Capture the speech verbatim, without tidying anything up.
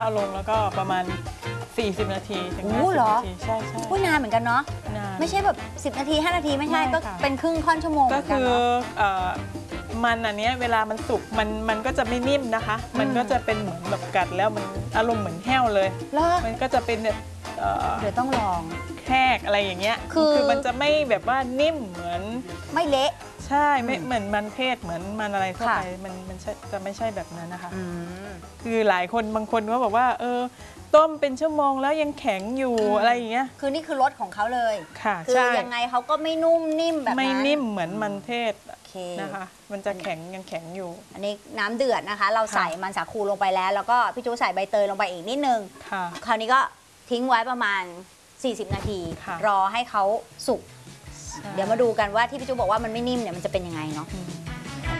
เอาลงแล้วก็ประมาณสี่สิบนาทีถึงห้าโอ้สิบเหรอนาทีใช่ใช่พูดนานเหมือนกันเนาะนานไม่ใช่แบบสิบนาทีห้านาทีไม่ใช่ไม่ก็ค่ะเป็นครึ่งค่อนชั่วโมงเหก็มือนกันคือเนาะเอ่อมันอันเนี้ยเวลามันสุกมันมันก็จะไม่นิ่มนะคะ มันก็จะเป็นเหมือนแบบกัดแล้วมันอารมณ์เหมือนแห้วเลยเหรอมันก็จะเป็นแบบเอ่อเดี๋ยวต้องลองแคกอะไรอย่างเงี้ยคือมันจะไม่แบบว่านิ่มเหมือนไม่เละใช่ไม่เหมือนมันเทศเหมือนมันอะไรทั่วค่ะไปมันมันใช่จะไม่ใช่แบบนั้นนะคะอืมคือหลายคนบางคนก็บอกว่าเออต้มเป็นชั่วโมงแล้วยังแข็งอยู่อืมอะไรอย่างเงี้ยคือนี่คือรสของเขาเลยค่ะคือใช่ยังไงเขาก็ไม่นุ่มนิ่มแบบนั้นไม่นิ่มเหมือนมันเทศโอเคนะคะ มันจะแข็งยังแข็งอยู่อันนี้น้ำเดือดนะคะ เราใส่ค่ะมันสาคูลงไปแล้ว แล้วก็พี่จูใส่ใบเตยลงไปอีกนิดนึงค่ะคราวนี้ก็ทิ้งไว้ประมาณ สี่สิบ นาทีค่ะรอให้เขาสุกใช่เดี๋ยวมาดูกันว่าที่พี่จูบอกว่ามันไม่นิ่มเนี่ยมันจะเป็นยังไงเนาะอืม